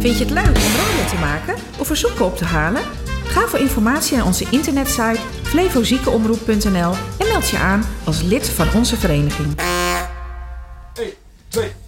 Vind je het leuk om radio te maken of verzoeken op te halen? Ga voor informatie naar onze internetsite flevoziekenomroep.nl en meld je aan als lid van onze vereniging. 1, 2...